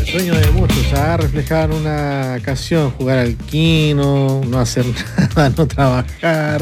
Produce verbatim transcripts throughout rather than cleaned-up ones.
Sueño de muchos, a reflejar una canción, jugar al quino, no hacer nada, no trabajar.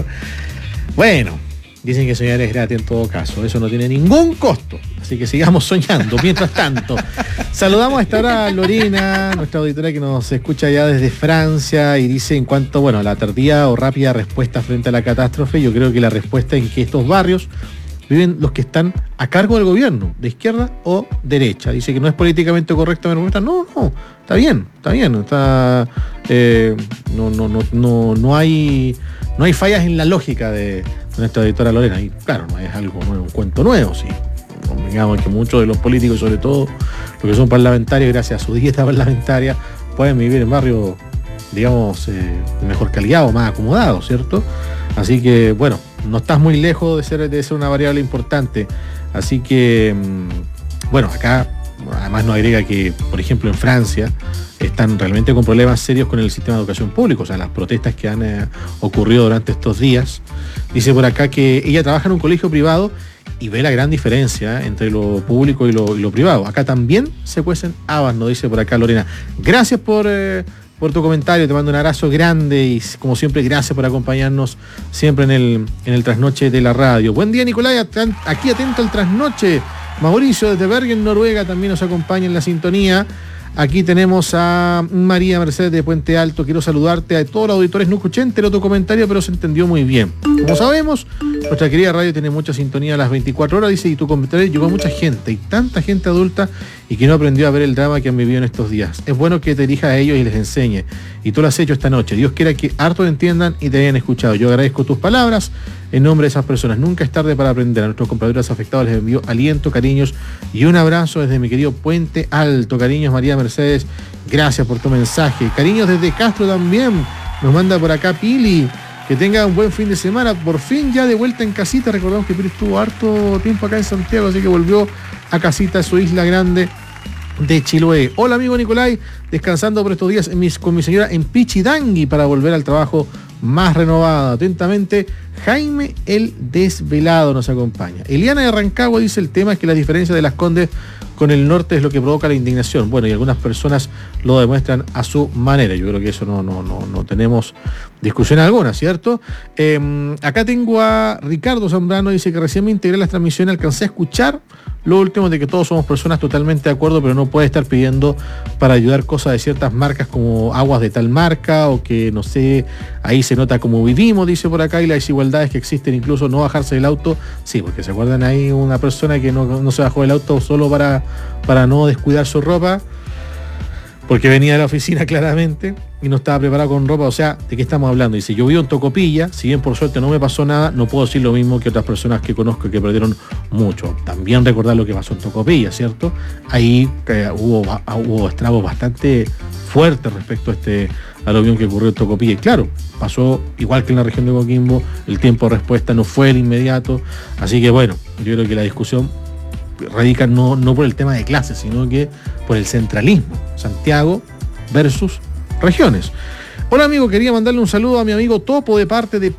Bueno, dicen que soñar es gratis en todo caso, eso no tiene ningún costo, así que sigamos soñando. Mientras tanto, saludamos a esta hora a Lorena, nuestra auditora que nos escucha ya desde Francia y dice en cuanto, bueno, a la tardía o rápida respuesta frente a la catástrofe, yo creo que la respuesta en que estos barrios viven los que están a cargo del gobierno, de izquierda o derecha. Dice que no es políticamente correcta mi respuesta. No, no, está bien, está bien, está eh, no, no, no, no, no hay no hay fallas en la lógica de nuestra editora Lorena. Y claro, no es algo nuevo, un cuento nuevo, sí. Digamos que muchos de los políticos, sobre todo los que son parlamentarios, gracias a su dieta parlamentaria, pueden vivir en barrios, digamos, eh, de mejor calidad o más acomodados, ¿cierto? Así que, bueno, no estás muy lejos de ser, de ser una variable importante. Así que, bueno, acá además nos agrega que, por ejemplo, en Francia están realmente con problemas serios con el sistema de educación pública, o sea, las protestas que han eh, ocurrido durante estos días. Dice por acá que ella trabaja en un colegio privado y ve la gran diferencia eh, entre lo público y lo, y lo privado. Acá también se cuecen habas, nos dice por acá Lorena. Gracias por... Eh, por tu comentario, te mando un abrazo grande y como siempre gracias por acompañarnos siempre en el, en el trasnoche de la radio. Buen día, Nicolai, aquí atento al trasnoche. Mauricio desde Bergen, Noruega, también nos acompaña en la sintonía. Aquí tenemos a María Mercedes de Puente Alto. Quiero saludarte a todos los auditores. No escuché entero tu comentario, pero se entendió muy bien. Como sabemos, nuestra querida radio tiene mucha sintonía a las veinticuatro horas, dice, y tu comentario llegó a mucha gente, y tanta gente adulta y que no aprendió a ver el drama que han vivido en estos días. Es bueno que te dirijas a ellos y les enseñe. Y tú lo has hecho esta noche. Dios quiera que harto te entiendan y te hayan escuchado. Yo agradezco tus palabras en nombre de esas personas. Nunca es tarde para aprender. A nuestros compatriotas afectados les envío aliento, cariños y un abrazo desde mi querido Puente Alto. Cariños, María Mercedes. Gracias por tu mensaje. Cariños desde Castro también. Nos manda por acá Pili. Que tenga un buen fin de semana. Por fin ya de vuelta en casita. Recordamos que Pili estuvo harto tiempo acá en Santiago, así que volvió a casita, a su isla grande de Chiloé. Hola amigo Nicolai, descansando por estos días en mis, con mi señora en Pichidangui para volver al trabajo más renovado. Atentamente, Jaime el Desvelado nos acompaña. Eliana de Rancagua dice: el tema es que la diferencia de Las Condes con el norte es lo que provoca la indignación. Bueno, y algunas personas lo demuestran a su manera. Yo creo que eso no, no, no, no tenemos discusión alguna, ¿cierto? Eh, acá tengo a Ricardo Zambrano, dice que recién me integré a las transmisiones, alcancé a escuchar lo último de que todos somos personas totalmente de acuerdo, pero no puede estar pidiendo para ayudar cosas de ciertas marcas como aguas de tal marca o que, no sé, ahí se nota cómo vivimos, dice por acá, y las desigualdades que existen, incluso no bajarse del auto. Sí, porque se acuerdan ahí una persona que no, no se bajó del auto solo para, para no descuidar su ropa, porque venía de la oficina claramente y no estaba preparado con ropa. O sea, ¿de qué estamos hablando? Dice, yo vivo en Tocopilla, si bien por suerte no me pasó nada, no puedo decir lo mismo que otras personas que conozco que perdieron mucho. También recordar lo que pasó en Tocopilla, ¿cierto? Ahí eh, hubo, hubo estragos bastante fuertes respecto a este aluvión que ocurrió en Tocopilla. Y claro, pasó igual que en la región de Coquimbo, el tiempo de respuesta no fue el inmediato. Así que bueno, yo creo que la discusión radica no, no por el tema de clases, sino que por el centralismo. Santiago versus regiones. Hola amigo, quería mandarle un saludo a mi amigo Topo de parte de